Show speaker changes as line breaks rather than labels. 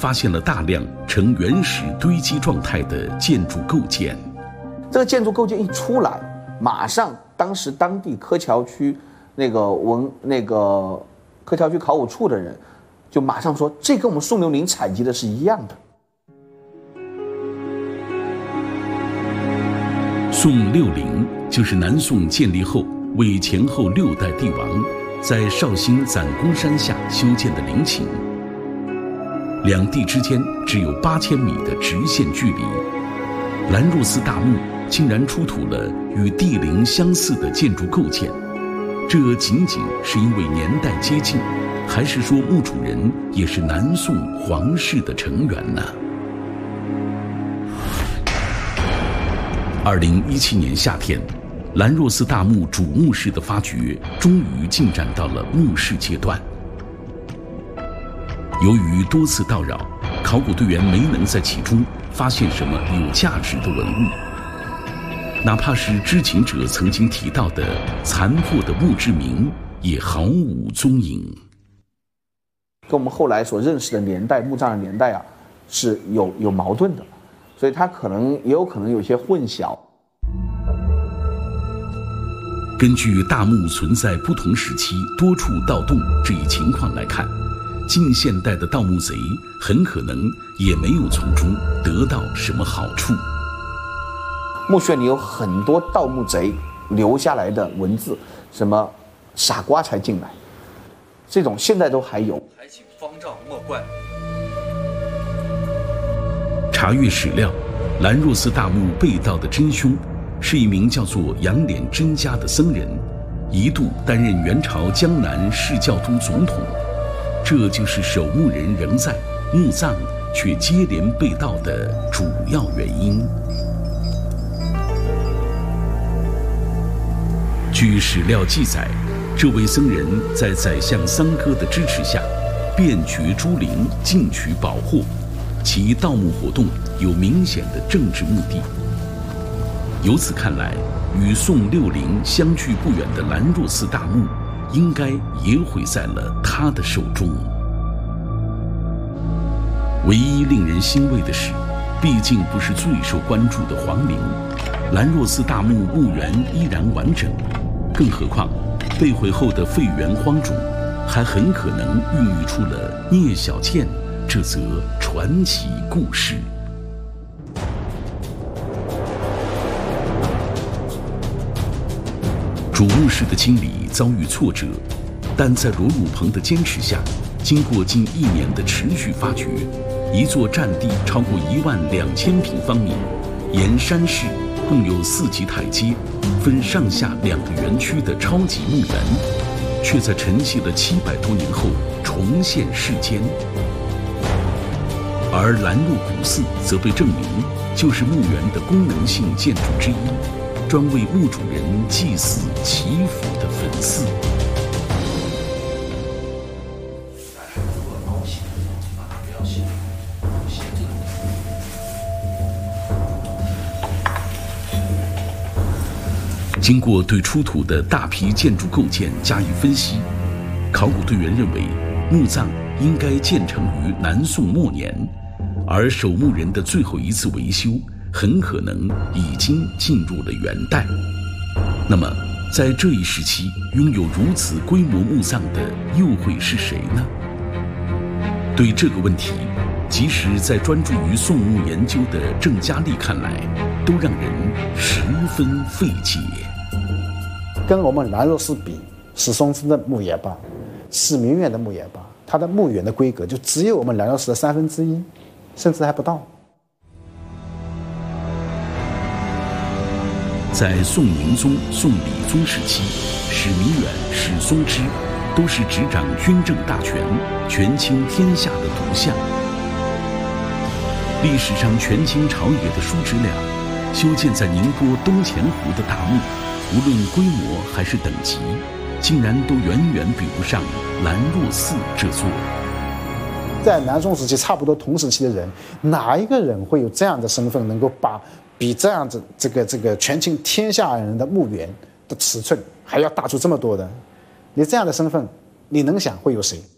发现了大量呈原始堆积状态的建筑构件。
这个建筑构件一出来，马上当时当地柯桥区柯桥区考古处的人就马上说，这跟我们宋60采集的是一样的。
宋60就是南宋建立后为前后6代帝王在绍兴攒公山下修建的陵寝，两地之间只有8000米的直线距离，兰若寺大墓竟然出土了与帝陵相似的建筑构件，这仅仅是因为年代接近，还是说墓主人也是南宋皇室的成员呢？2017年夏天，兰若寺大墓主墓室的发掘终于进展到了墓室阶段。由于多次叨扰，考古队员没能在其中发现什么有价值的文物，哪怕是知情者曾经提到的残破的墓志铭也毫无踪影。
跟我们后来所认识的年代，墓葬的年代啊，是有矛盾的，所以它也有可能有些混淆。
根据大墓存在不同时期多处盗洞这一情况来看，近现代的盗墓贼很可能也没有从中得到什么好处。
墓穴里有很多盗墓贼留下来的文字，什么傻瓜才进来，这种现在都还有。
还请方丈莫怪。
查阅史料，兰若寺大墓被盗的真凶是一名叫做杨敛真家的僧人，一度担任元朝江南市教都总统，这就是守墓人仍在，墓葬却接连被盗的主要原因。据史料记载，这位僧人在宰相桑哥的支持下，遍掘诸陵，进取宝货，其盗墓活动有明显的政治目的。由此看来，与宋60相距不远的兰若寺大墓，应该也毁在了他的手中。唯一令人欣慰的是，毕竟不是最受关注的皇陵，兰若寺大墓墓园依然完整，更何况被毁后的废园荒冢，还很可能孕育出了聂小倩这则传奇故事。主墓室的清理遭遇挫折，但在罗汝鹏的坚持下，经过近1年的持续发掘，一座占地超过12000平方米、沿山势共有4级台阶、分上下2个园区的超级墓园，却在沉寂了700多年后重现世间。而兰若古寺则被证明就是墓园的功能性建筑之一，专为墓主人祭祀祈福的坟寺。经过对出土的大批建筑构件加以分析，考古队员认为墓葬应该建成于南宋末年，而守墓人的最后一次维修很可能已经进入了元代。那么，在这一时期拥有如此规模墓葬的又会是谁呢？对这个问题，即使在专注于宋墓研究的郑嘉丽看来，都让人十分费解。
跟我们兰若寺比，史松之的墓也罢，史明远的墓也罢，它的墓园的规格就只有我们兰若寺的1/3，甚至还不到。
在宋宁宗、宋理宗时期，史明远、史松之都是执掌军政大权、权倾天下的独相。历史上权倾朝野的叔侄俩，修建在宁波东钱湖的大墓，无论规模还是等级，竟然都远远比不上兰若寺这座。
在南宋时期差不多同时期的人，哪一个人会有这样的身份，能够把比这样子这个权倾天下人的墓园的尺寸还要大出这么多的？你这样的身份，你能想会有谁？